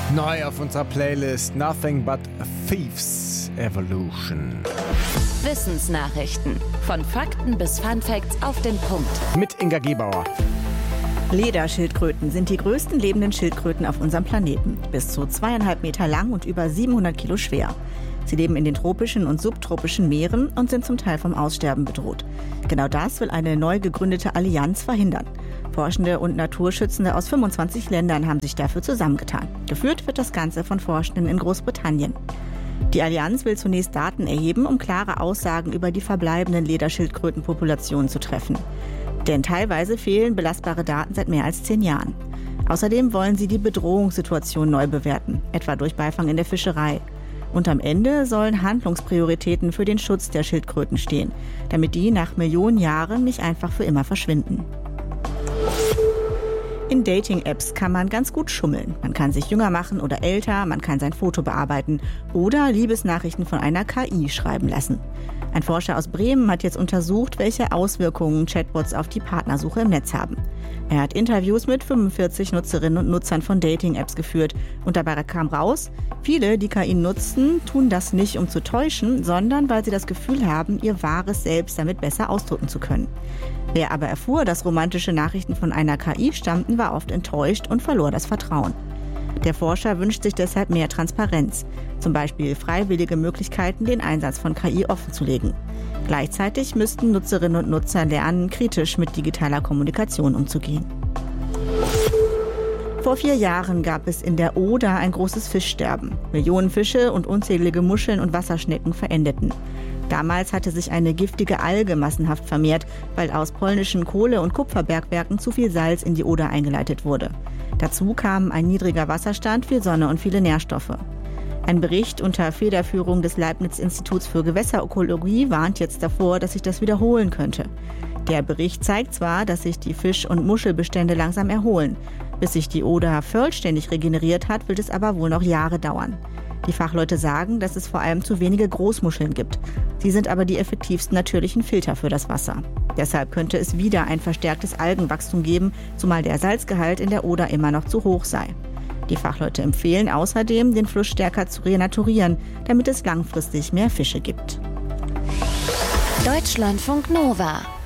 Neu auf unserer Playlist Nothing But Thieves Evolution. Wissensnachrichten. Von Fakten bis Funfacts auf den Punkt. Mit Inga Gebauer. Lederschildkröten sind die größten lebenden Schildkröten auf unserem Planeten. Bis zu 2,5 Meter lang und über 700 Kilo schwer. Sie leben in den tropischen und subtropischen Meeren und sind zum Teil vom Aussterben bedroht. Genau das will eine neu gegründete Allianz verhindern. Forschende und Naturschützende aus 25 Ländern haben sich dafür zusammengetan. Geführt wird das Ganze von Forschenden in Großbritannien. Die Allianz will zunächst Daten erheben, um klare Aussagen über die verbleibenden Lederschildkrötenpopulationen zu treffen. Denn teilweise fehlen belastbare Daten seit mehr als 10 Jahren. Außerdem wollen sie die Bedrohungssituation neu bewerten, etwa durch Beifang in der Fischerei. Und am Ende sollen Handlungsprioritäten für den Schutz der Schildkröten stehen, damit die nach Millionen Jahren nicht einfach für immer verschwinden. In Dating-Apps kann man ganz gut schummeln. Man kann sich jünger machen oder älter, man kann sein Foto bearbeiten oder Liebesnachrichten von einer KI schreiben lassen. Ein Forscher aus Bremen hat jetzt untersucht, welche Auswirkungen Chatbots auf die Partnersuche im Netz haben. Er hat Interviews mit 45 Nutzerinnen und Nutzern von Dating-Apps geführt und dabei kam raus, viele, die KI nutzen, tun das nicht, um zu täuschen, sondern weil sie das Gefühl haben, ihr wahres Selbst damit besser ausdrücken zu können. Wer aber erfuhr, dass romantische Nachrichten von einer KI stammten, war oft enttäuscht und verlor das Vertrauen. Der Forscher wünscht sich deshalb mehr Transparenz, zum Beispiel freiwillige Möglichkeiten, den Einsatz von KI offenzulegen. Gleichzeitig müssten Nutzerinnen und Nutzer lernen, kritisch mit digitaler Kommunikation umzugehen. Vor 4 Jahren gab es in der Oder ein großes Fischsterben. Millionen Fische und unzählige Muscheln und Wasserschnecken verendeten. Damals hatte sich eine giftige Alge massenhaft vermehrt, weil aus polnischen Kohle- und Kupferbergwerken zu viel Salz in die Oder eingeleitet wurde. Dazu kamen ein niedriger Wasserstand, viel Sonne und viele Nährstoffe. Ein Bericht unter Federführung des Leibniz-Instituts für Gewässerökologie warnt jetzt davor, dass sich das wiederholen könnte. Der Bericht zeigt zwar, dass sich die Fisch- und Muschelbestände langsam erholen. Bis sich die Oder vollständig regeneriert hat, wird es aber wohl noch Jahre dauern. Die Fachleute sagen, dass es vor allem zu wenige Großmuscheln gibt. Sie sind aber die effektivsten natürlichen Filter für das Wasser. Deshalb könnte es wieder ein verstärktes Algenwachstum geben, zumal der Salzgehalt in der Oder immer noch zu hoch sei. Die Fachleute empfehlen außerdem, den Fluss stärker zu renaturieren, damit es langfristig mehr Fische gibt. Deutschlandfunk Nova